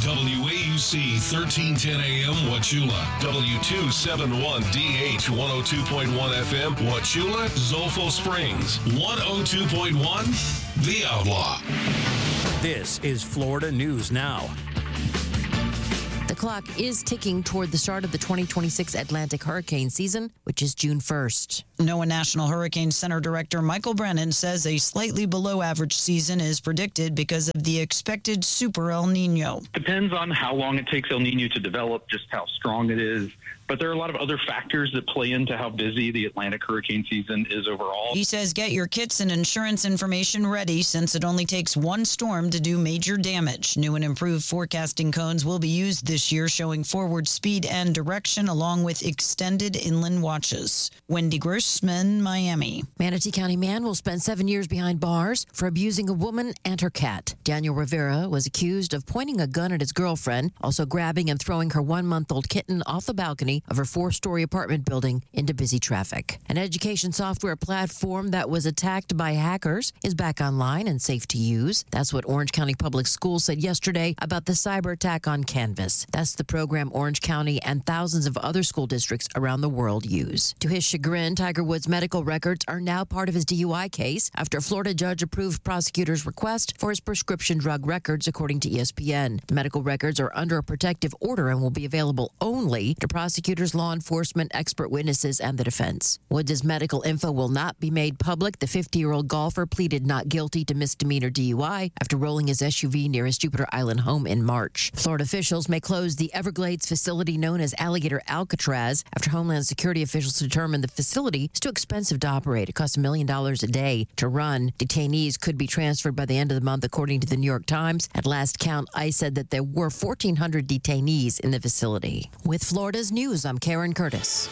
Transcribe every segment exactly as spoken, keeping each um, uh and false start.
W A U C thirteen ten A M Wauchula, W two seventy-one D H one oh two point one F M Wauchula, Zolfo Springs, one oh two point one The Outlaw. This is Florida News Now. The clock is ticking toward the start of the twenty twenty-six Atlantic hurricane season, which is June first. NOAA National Hurricane Center Director Michael Brennan says a slightly below average season is predicted because of the expected super El Nino. Depends on how long it takes El Nino to develop, just how strong it is. But there are a lot of other factors that play into how busy the Atlantic hurricane season is overall. He says get your kits and insurance information ready since it only takes one storm to do major damage. New and improved forecasting cones will be used this year, showing forward speed and direction along with extended inland watches. Wendy Grossman, Miami. Manatee County man will spend seven years behind bars for abusing a woman and her cat. Daniel Rivera was accused of pointing a gun at his girlfriend, also grabbing and throwing her one-month-old kitten off the balcony of her four-story apartment building into busy traffic. An education software platform that was attacked by hackers is back online and safe to use. That's what Orange County Public Schools said yesterday about the cyber attack on Canvas. That's the program Orange County and thousands of other school districts around the world use. To his chagrin, Tiger Woods' medical records are now part of his D U I case after a Florida judge approved prosecutors' request for his prescription drug records, according to E S P N. The medical records are under a protective order and will be available only to prosecutors, law enforcement, expert witnesses, and the defense. Woods' medical info will not be made public. The fifty-year-old golfer pleaded not guilty to misdemeanor D U I after rolling his S U V near his Jupiter Island home in March. Florida officials may close the Everglades facility known as Alligator Alcatraz after Homeland Security officials determined the facility is too expensive to operate. It costs a million dollars a day to run. Detainees could be transferred by the end of the month, according to the New York Times. At last count, ICE said that there were fourteen hundred detainees in the facility. With Florida's news, I'm Karen Curtis.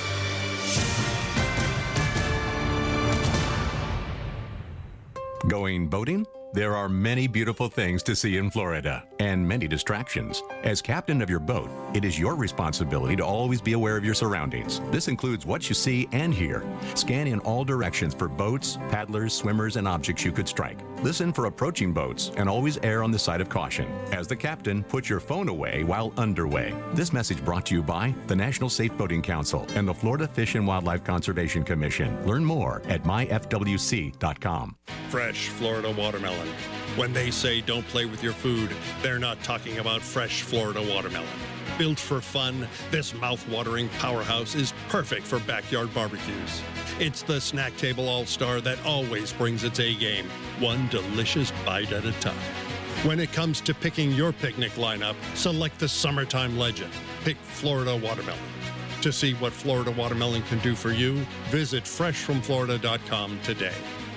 Going boating? There are many beautiful things to see in Florida and many distractions. As captain of your boat, it is your responsibility to always be aware of your surroundings. This includes what you see and hear. Scan in all directions for boats, paddlers, swimmers, and objects you could strike. Listen for approaching boats and always err on the side of caution. As the captain, put your phone away while underway. This message brought to you by the National Safe Boating Council and the Florida Fish and Wildlife Conservation Commission. Learn more at my f w c dot com. Fresh Florida watermelon. When they say don't play with your food, they're not talking about fresh Florida watermelon. Built for fun, this mouth-watering powerhouse is perfect for backyard barbecues. It's the snack table all-star that always brings its A-game, one delicious bite at a time. When it comes to picking your picnic lineup, select the summertime legend. Pick Florida watermelon. To see what Florida watermelon can do for you, visit fresh from florida dot com today.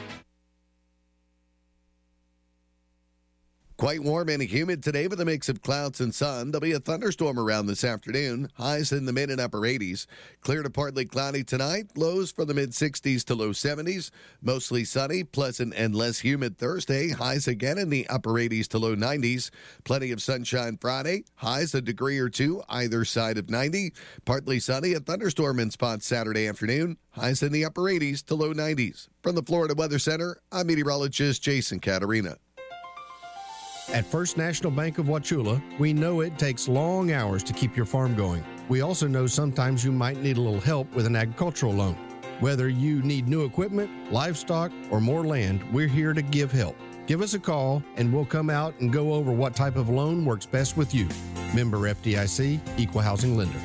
Quite warm and humid today with a mix of clouds and sun. There'll be a thunderstorm around this afternoon. Highs in the mid and upper eighties. Clear to partly cloudy tonight. Lows from the mid sixties to low seventies. Mostly sunny, pleasant, and less humid Thursday. Highs again in the upper eighties to low nineties. Plenty of sunshine Friday. Highs a degree or two either side of ninety. Partly sunny. A thunderstorm in spots Saturday afternoon. Highs in the upper eighties to low nineties. From the Florida Weather Center, I'm meteorologist Jason Caterina. At First National Bank of Wauchula, we know it takes long hours to keep your farm going. We also know sometimes you might need a little help with an agricultural loan. Whether you need new equipment, livestock, or more land, we're here to give help. Give us a call and we'll come out and go over what type of loan works best with you. Member F D I C, Equal Housing Lender.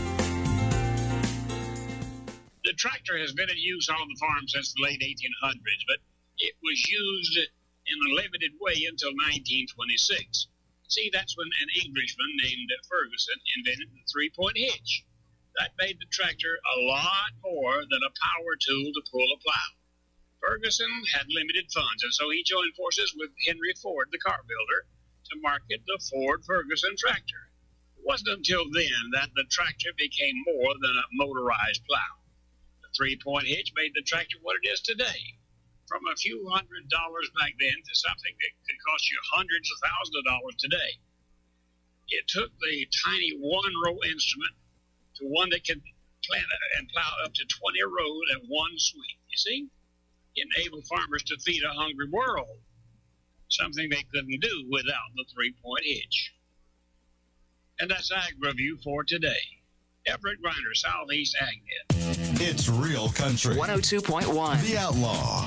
The tractor has been in use on the farm since the late eighteen hundreds, but it was used in a limited way until nineteen twenty-six. See, that's when an Englishman named Ferguson invented the three-point hitch. That made the tractor a lot more than a power tool to pull a plow. Ferguson had limited funds, and so he joined forces with Henry Ford, the car builder, to market the Ford Ferguson tractor. It wasn't until then that the tractor became more than a motorized plow. The three-point hitch made the tractor what it is today. From a few hundred dollars back then to something that could cost you hundreds of thousands of dollars today. It took the tiny one-row instrument to one that could plant and plow up to twenty rows at one sweep. You see? It enabled farmers to feed a hungry world, something they couldn't do without the three-point hitch. And that's Ag Review for today. Everett Griner, Southeast AgNet. It's real country. one oh two point one. The Outlaw.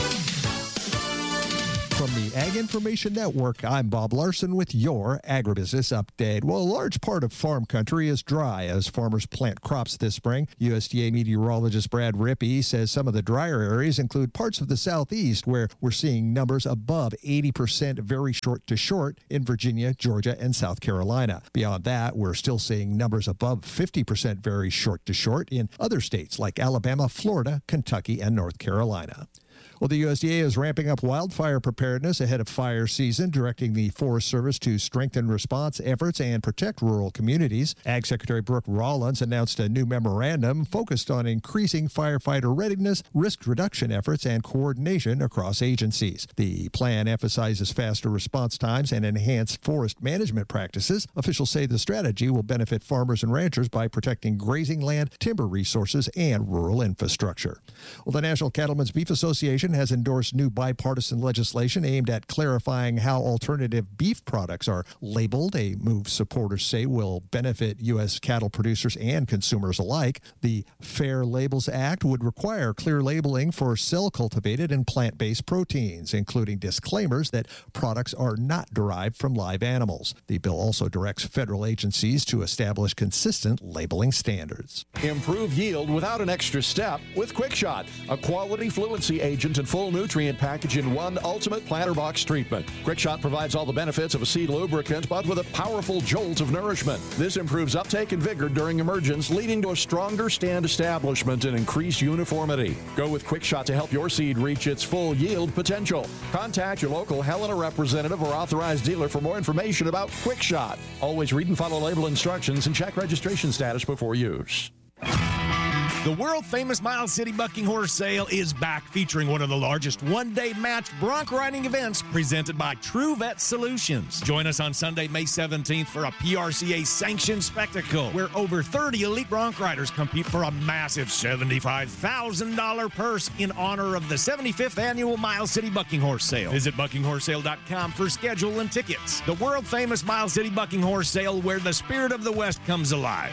From the Ag Information Network, I'm Bob Larson with your Agribusiness Update. Well, a large part of farm country is dry as farmers plant crops this spring. U S D A meteorologist Brad Rippey says some of the drier areas include parts of the southeast where we're seeing numbers above eighty percent very short to short in Virginia, Georgia, and South Carolina. Beyond that, we're still seeing numbers above fifty percent very short to short in other states like Alabama, Florida, Kentucky, and North Carolina. Well, the U S D A is ramping up wildfire preparedness ahead of fire season, directing the Forest Service to strengthen response efforts and protect rural communities. Ag Secretary Brooke Rollins announced a new memorandum focused on increasing firefighter readiness, risk reduction efforts, and coordination across agencies. The plan emphasizes faster response times and enhanced forest management practices. Officials say the strategy will benefit farmers and ranchers by protecting grazing land, timber resources, and rural infrastructure. Well, the National Cattlemen's Beef Association has endorsed new bipartisan legislation aimed at clarifying how alternative beef products are labeled, a move supporters say will benefit U S cattle producers and consumers alike. The Fair Labels Act would require clear labeling for cell-cultivated and plant-based proteins, including disclaimers that products are not derived from live animals. The bill also directs federal agencies to establish consistent labeling standards. Improve yield without an extra step with QuickShot, a quality fluency agent and full nutrient package in one ultimate planter box treatment. QuickShot provides all the benefits of a seed lubricant, but with a powerful jolt of nourishment. This improves uptake and vigor during emergence, leading to a stronger stand establishment and increased uniformity. Go with QuickShot to help your seed reach its full yield potential. Contact your local Helena representative or authorized dealer for more information about QuickShot. Always read and follow label instructions and check registration status before use. The world-famous Miles City Bucking Horse Sale is back, featuring one of the largest one-day matched bronc riding events presented by True Vet Solutions. Join us on Sunday, May seventeenth for a P R C A-sanctioned spectacle where over thirty elite bronc riders compete for a massive seventy-five thousand dollars purse in honor of the seventy-fifth Annual Miles City Bucking Horse Sale. Visit bucking horse sale dot com for schedule and tickets. The world-famous Miles City Bucking Horse Sale, where the spirit of the West comes alive.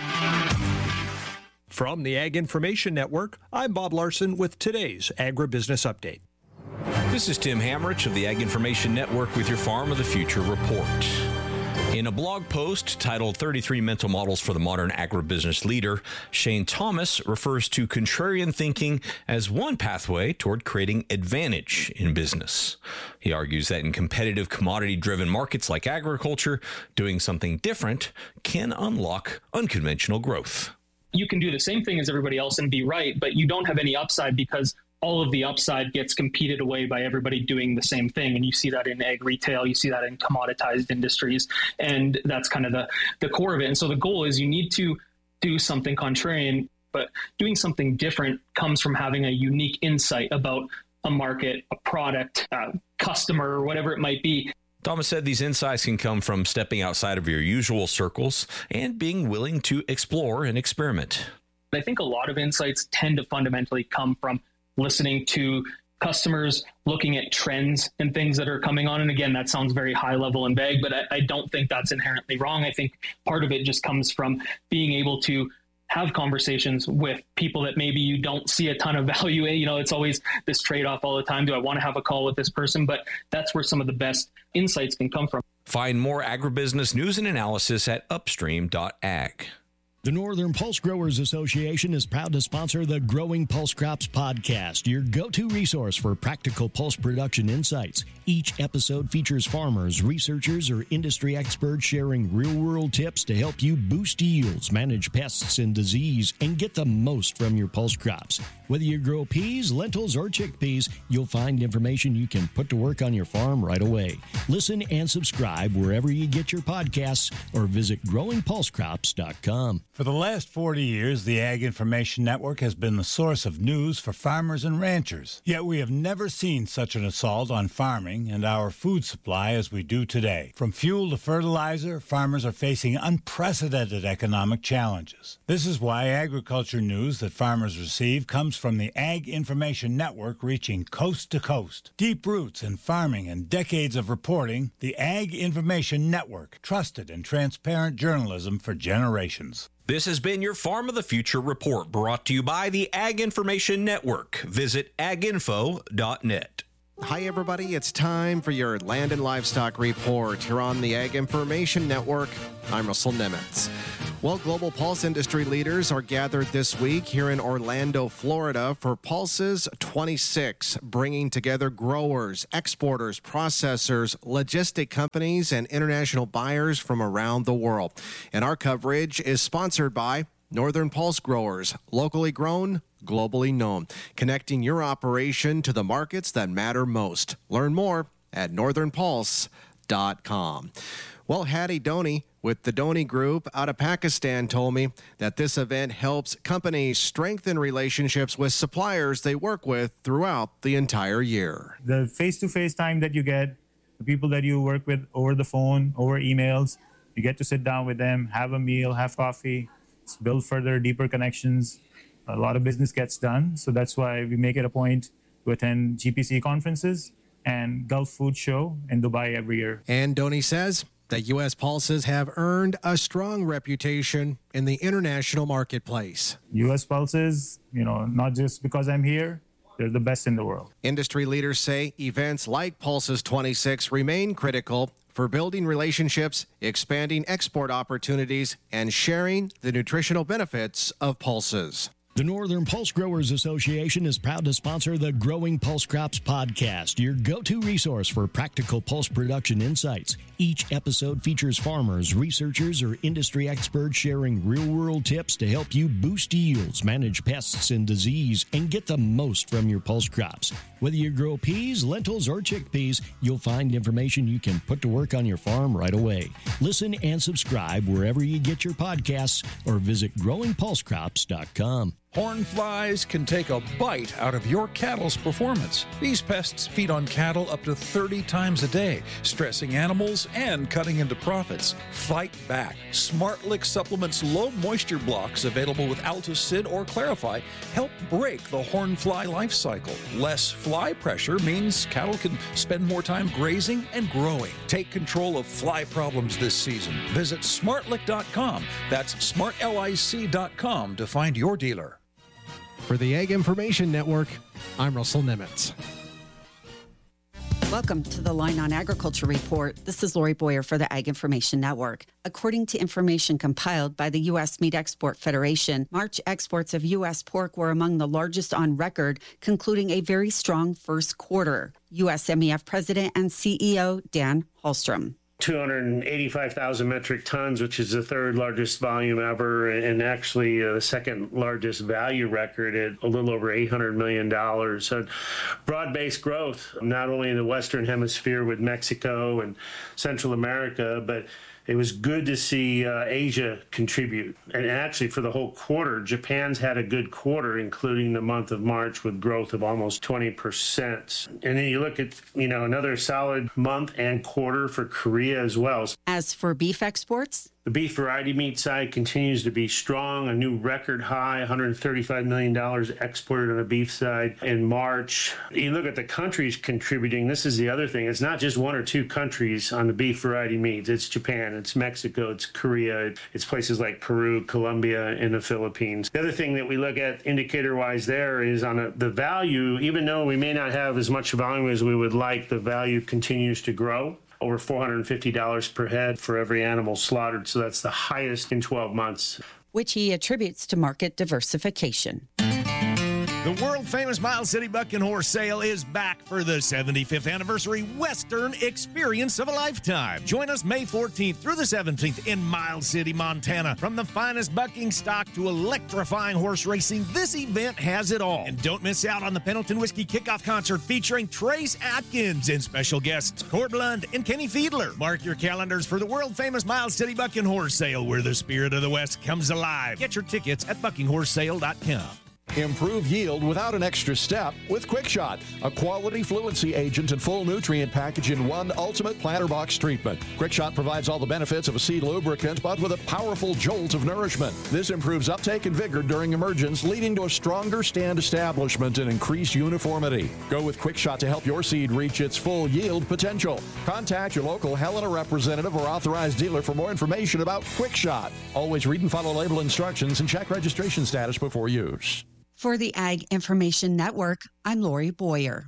From the Ag Information Network, I'm Bob Larson with today's Agribusiness Update. This is Tim Hamrich of the Ag Information Network with your Farm of the Future report. In a blog post titled thirty-three Mental Models for the Modern Agribusiness Leader, Shane Thomas refers to contrarian thinking as one pathway toward creating advantage in business. He argues that in competitive commodity-driven markets like agriculture, doing something different can unlock unconventional growth. You can do the same thing as everybody else and be right, but you don't have any upside because all of the upside gets competed away by everybody doing the same thing. And you see that in ag retail, you see that in commoditized industries, and that's kind of the, the core of it. And so the goal is you need to do something contrarian, but doing something different comes from having a unique insight about a market, a product, a customer, or whatever it might be. Thomas said these insights can come from stepping outside of your usual circles and being willing to explore and experiment. I think a lot of insights tend to fundamentally come from listening to customers, looking at trends and things that are coming on. And again, that sounds very high level and vague, but I, I don't think that's inherently wrong. I think part of it just comes from being able to have conversations with people that maybe you don't see a ton of value in. You know, it's always this trade-off all the time. Do I want to have a call with this person? But that's where some of the best insights can come from. Find more agribusiness news and analysis at upstream dot ag. The Northern Pulse Growers Association is proud to sponsor the Growing Pulse Crops podcast, your go-to resource for practical pulse production insights. Each episode features farmers, researchers, or industry experts sharing real-world tips to help you boost yields, manage pests and disease, and get the most from your pulse crops. Whether you grow peas, lentils, or chickpeas, you'll find information you can put to work on your farm right away. Listen and subscribe wherever you get your podcasts or visit growing pulse crops dot com. For the last forty years, the Ag Information Network has been the source of news for farmers and ranchers. Yet we have never seen such an assault on farming and our food supply as we do today. From fuel to fertilizer, farmers are facing unprecedented economic challenges. This is why agriculture news that farmers receive comes from the Ag Information Network, reaching coast to coast. Deep roots in farming and decades of reporting, the Ag Information Network, trusted and transparent journalism for generations. This has been your Farm of the Future report, brought to you by the Ag Information Network. Visit ag info dot net. Hi, everybody. It's time for your Land and Livestock Report here on the Ag Information Network. I'm Russell Nemitz. Well, Global Pulse industry leaders are gathered this week here in Orlando, Florida for Pulses twenty-six, bringing together growers, exporters, processors, logistic companies, and international buyers from around the world. And our coverage is sponsored by Northern Pulse Growers, locally grown, globally known, connecting your operation to the markets that matter most. Learn more at northern pulse dot com. Well, Hattie Dhoni with the Dhoni Group out of Pakistan told me that this event helps companies strengthen relationships with suppliers they work with throughout the entire year. The face-to-face time that you get, the people that you work with over the phone, over emails, you get to sit down with them, have a meal, have coffee, build further, deeper connections. A lot of business gets done, so that's why we make it a point to attend G P C conferences and Gulf Food Show in Dubai every year. And Dhoni says that U S Pulses have earned a strong reputation in the international marketplace. U S Pulses, you know, not just because I'm here, they're the best in the world. Industry leaders say events like Pulses twenty-six remain critical for building relationships, expanding export opportunities, and sharing the nutritional benefits of pulses. The Northern Pulse Growers Association is proud to sponsor the Growing Pulse Crops podcast, your go-to resource for practical pulse production insights. Each episode features farmers, researchers, or industry experts sharing real-world tips to help you boost yields, manage pests and disease, and get the most from your pulse crops. Whether you grow peas, lentils, or chickpeas, you'll find information you can put to work on your farm right away. Listen and subscribe wherever you get your podcasts or visit growing pulse crops dot com. Horn flies can take a bite out of your cattle's performance. These pests feed on cattle up to thirty times a day, stressing animals and cutting into profits. Fight back. SmartLick Supplements low moisture blocks, available with Altosid or Clarify, help break the horn fly life cycle. Less fly pressure means cattle can spend more time grazing and growing. Take control of fly problems this season. Visit smartlick dot com. That's smart lic dot com to find your dealer. For the Ag Information Network, I'm Russell Nemitz. Welcome to the Line on Agriculture Report. This is Lori Boyer for the Ag Information Network. According to information compiled by the U S Meat Export Federation, March exports of U S pork were among the largest on record, concluding a very strong first quarter. U S M E F President and C E O Dan Hallstrom. two hundred eighty-five thousand metric tons, which is the third largest volume ever, and actually uh, the second largest value record at a little over eight hundred million dollars. So broad-based growth, not only in the Western Hemisphere with Mexico and Central America, but it was good to see uh, Asia contribute. And actually, for the whole quarter, Japan's had a good quarter, including the month of March, with growth of almost twenty percent. And then you look at, you know, another solid month and quarter for Korea as well. As for beef exports, the beef variety meat side continues to be strong, a new record high, one hundred thirty-five million dollars exported on the beef side in March. You look at the countries contributing, this is the other thing. It's not just one or two countries on the beef variety meats. It's Japan, it's Mexico, it's Korea, it's places like Peru, Colombia, and the Philippines. The other thing that we look at indicator-wise there is on a, the value, even though we may not have as much volume as we would like, the value continues to grow. Over four hundred fifty dollars per head for every animal slaughtered, so that's the highest in twelve months. which he attributes to market diversification. The world-famous Miles City Bucking Horse Sale is back for the seventy-fifth anniversary Western experience of a lifetime. Join us May fourteenth through the seventeenth in Miles City, Montana. From the finest bucking stock to electrifying horse racing, this event has it all. And don't miss out on the Pendleton Whiskey Kickoff Concert featuring Trace Atkins and special guests Cord Blund and Kenny Fiedler. Mark your calendars for the world-famous Miles City Bucking Horse Sale, where the spirit of the West comes alive. Get your tickets at bucking horse sale dot com. Improve yield without an extra step with QuickShot, a quality fluency agent and full nutrient package in one ultimate planter box treatment. QuickShot provides all the benefits of a seed lubricant, but with a powerful jolt of nourishment. This improves uptake and vigor during emergence, leading to a stronger stand establishment and increased uniformity. Go with QuickShot to help your seed reach its full yield potential. Contact your local Helena representative or authorized dealer for more information about QuickShot. Always read and follow label instructions and check registration status before use. For the Ag Information Network, I'm Lori Boyer.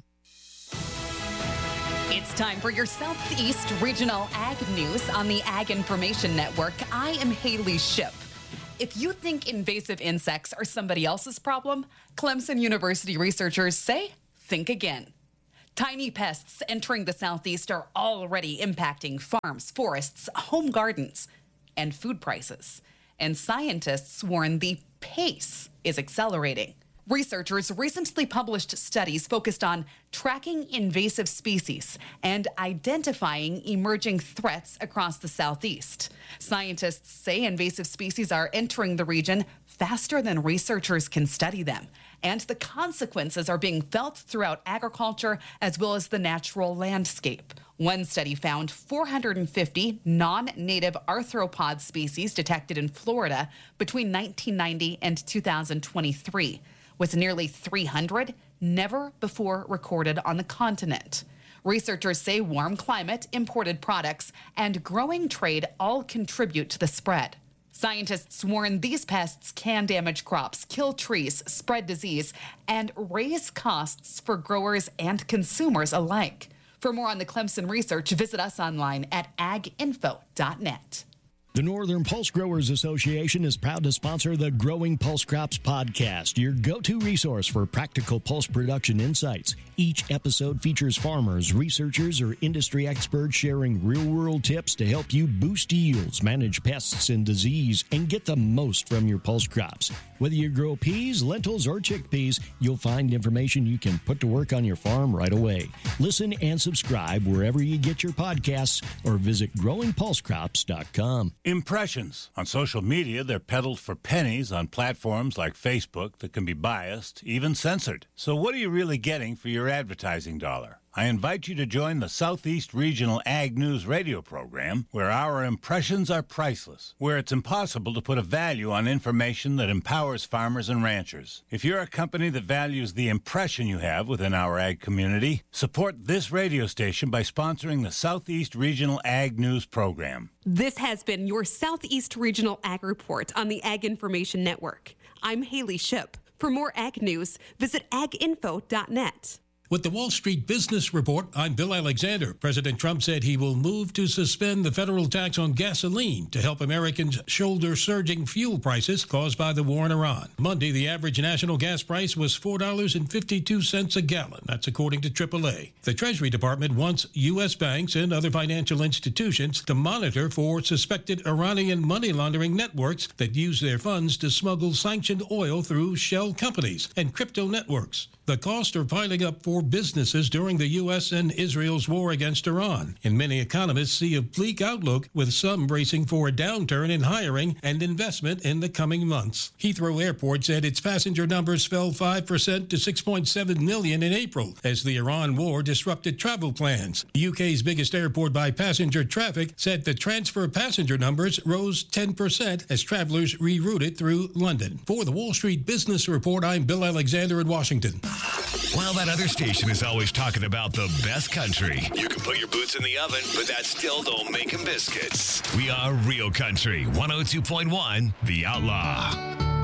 It's time for your Southeast Regional Ag News on the Ag Information Network. I am Haley Ship. If you think invasive insects are somebody else's problem, Clemson University researchers say, think again. Tiny pests entering the Southeast are already impacting farms, forests, home gardens, and food prices. And scientists warn the pace is accelerating. Researchers recently published studies focused on tracking invasive species and identifying emerging threats across the Southeast. Scientists say invasive species are entering the region faster than researchers can study them, and the consequences are being felt throughout agriculture as well as the natural landscape. One study found four hundred fifty non-native arthropod species detected in Florida between nineteen ninety and two thousand twenty-three, with nearly three hundred never before recorded on the continent. Researchers say warm climate, imported products, and growing trade all contribute to the spread. Scientists warn these pests can damage crops, kill trees, spread disease, and raise costs for growers and consumers alike. For more on the Clemson research, visit us online at ag info dot net. The Northern Pulse Growers Association is proud to sponsor the Growing Pulse Crops podcast, your go-to resource for practical pulse production insights. Each episode features farmers, researchers, or industry experts sharing real-world tips to help you boost yields, manage pests and disease, and get the most from your pulse crops. Whether you grow peas, lentils, or chickpeas, you'll find information you can put to work on your farm right away. Listen and subscribe wherever you get your podcasts or visit growing pulse crops dot com. Impressions. On social media, they're peddled for pennies on platforms like Facebook that can be biased, even censored. So what are you really getting for your advertising dollar? I invite you to join the Southeast Regional Ag News radio program, where our impressions are priceless, where it's impossible to put a value on information that empowers farmers and ranchers. If you're a company that values the impression you have within our ag community, support this radio station by sponsoring the Southeast Regional Ag News program. This has been your Southeast Regional Ag Report on the Ag Information Network. I'm Haley Ship. For more ag news, visit ag info dot net. With the Wall Street Business Report, I'm Bill Alexander. President Trump said he will move to suspend the federal tax on gasoline to help Americans shoulder surging fuel prices caused by the war in Iran. Monday, the average national gas price was four dollars and fifty-two cents a gallon. That's according to triple A. The Treasury Department wants U S banks and other financial institutions to monitor for suspected Iranian money laundering networks that use their funds to smuggle sanctioned oil through shell companies and crypto networks. The costs are piling up for businesses during the U S and Israel's war against Iran, and many economists see a bleak outlook, with some bracing for a downturn in hiring and investment in the coming months. Heathrow Airport said its passenger numbers fell five percent to six point seven million in April as the Iran war disrupted travel plans. The U K's biggest airport by passenger traffic said the transfer passenger numbers rose ten percent as travelers rerouted through London. For the Wall Street Business Report, I'm Bill Alexander in Washington. While that other station is always talking about the best country, you can put your boots in the oven, but that still don't make them biscuits. We are Real Country one oh two point one, The Outlaw.